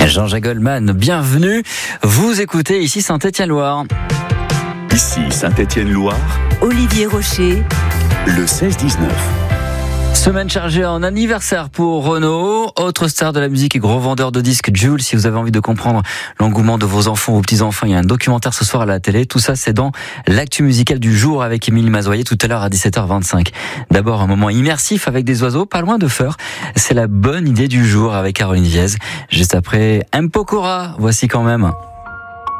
Jean-Jacques Goldman, bienvenue. Vous écoutez ici Saint-Étienne-Loire. Ici Saint-Étienne-Loire. Olivier Rocher. Le 16-19. Semaine chargée en anniversaire pour Renaud, autre star de la musique et gros vendeur de disques. Jules, si vous avez envie de comprendre l'engouement de vos enfants ou petits-enfants, il y a un documentaire ce soir à la télé. Tout ça, c'est dans l'actu musical du jour avec Émilie Mazoyer tout à l'heure à 17h25. D'abord, un moment immersif avec des oiseaux, pas loin de Feur. C'est la bonne idée du jour avec Caroline Viez. Juste après, Mpokora, voici quand même.